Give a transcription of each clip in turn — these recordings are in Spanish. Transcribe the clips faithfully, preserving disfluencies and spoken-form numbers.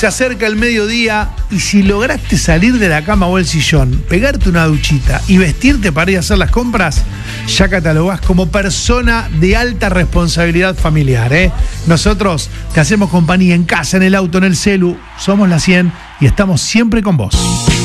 Se acerca el mediodía y si lograste salir de la cama o el sillón, pegarte una duchita y vestirte para ir a hacer las compras, ya catalogás como persona de alta responsabilidad familiar, ¿eh? Nosotros te hacemos compañía en casa, en el auto, en el celu, somos la cien y estamos siempre con vos.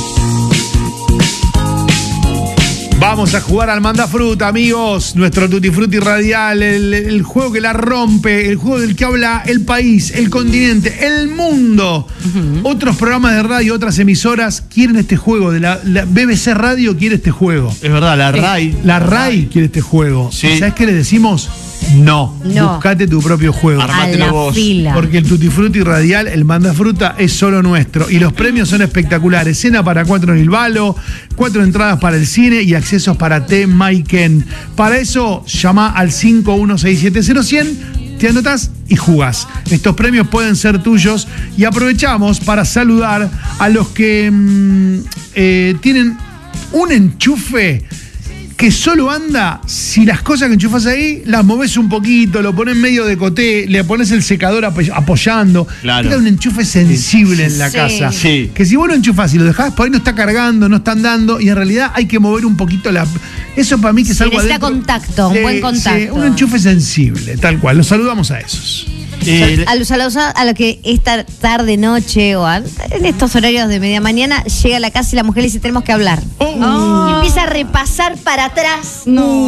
Vamos a jugar al Manda Fruta, amigos. Nuestro Tutti Frutti Radial, el, el juego que la rompe, el juego del que habla el país, el continente, el mundo. Uh-huh. Otros programas de radio, otras emisoras quieren este juego. De la, la B B C Radio quiere este juego. Es verdad, la RAI. La RAI quiere este juego. Sí. ¿Sabes qué le decimos? No, no. Buscate tu propio juego. Armátelo vos. Fila. Porque el Tutti Frutti Radial, el Manda Fruta, es solo nuestro. Y los premios son espectaculares. Cena para cuatro en el Balo, cuatro entradas para el cine y accesos para T. Maiken. Para eso, llama al cinco uno seis siete cero cien, te anotás y jugás. Estos premios pueden ser tuyos y aprovechamos para saludar a los que mmm, eh, tienen un enchufe que solo anda si las cosas que enchufas ahí las moves un poquito, lo pones medio de coté, le pones el secador ap- apoyando. Claro. Era un enchufe sensible en la Sí. casa. Sí. Que si vos lo enchufás y lo dejás por ahí no está cargando, no está andando, y en realidad hay que mover un poquito la. Eso para mí que es Sí, algo necesita adentro. contacto, un Sí, buen contacto. sí, un enchufe sensible, tal cual. Los saludamos a esos. Eh, A los, a los a lo que esta tarde, noche o a- en estos horarios de media mañana llega a la casa y la mujer le dice tenemos que hablar. Oh. Y empieza a repasar para atrás.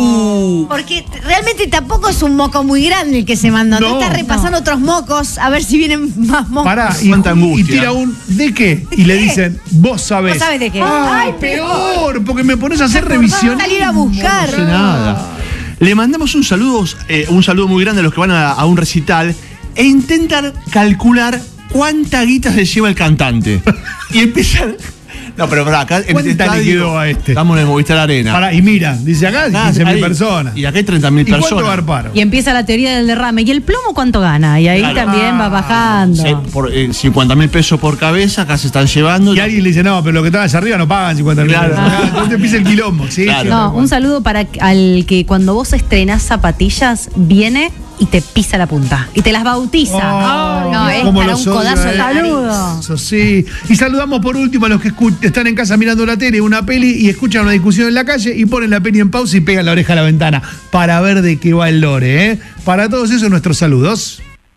No. Porque t- realmente tampoco es un moco muy grande el que se mandó. No. Está repasando otros mocos a ver si vienen más mocos. Pará, y, Cuánta y angustia. tira un ¿de qué? Y le dicen, vos sabés. ¿Vos sabés de qué? Ay, Ay, peor, porque me pones a hacer revisión. Salir a buscar. No sé nada. Le mandamos un saludo, eh, un saludo muy grande a los que van a, a un recital e intentan calcular cuánta guita se lleva el cantante. Y empiezan. No, pero pará, acá en ¿Cuánta este le estadio quedó a este? Estamos en el Movistar Arena. Pará, y mira, dice acá Ah, quince mil ahí. personas. Y acá hay treinta mil ¿Y cuánto personas. garparon? Y empieza la teoría del derrame. ¿Y el plomo cuánto gana? Y ahí Claro. también va bajando. Sí, por eh, cincuenta mil pesos por cabeza, acá se están llevando. Y alguien le dice, no, pero lo que está allá arriba no pagan cincuenta mil. Claro. Entonces empieza el quilombo. Sí, Claro. sí, No, tal cual. un saludo para al que cuando vos estrenás zapatillas, viene y te pisa la punta. Y te las bautiza. Oh, no, es cómo para los un odio, codazo eh. en la nariz. Saludo. Eso sí. Y saludamos por último a los que escu- están en casa mirando la tele, una peli, y escuchan una discusión en la calle y ponen la peli en pausa y pegan la oreja a la ventana para ver de qué va el lore, ¿eh? Para todos esos nuestros saludos.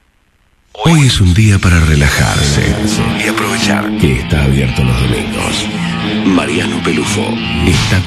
Hoy es un día para relajarse y aprovechar que está abierto los domingos. Mariano Pelufo está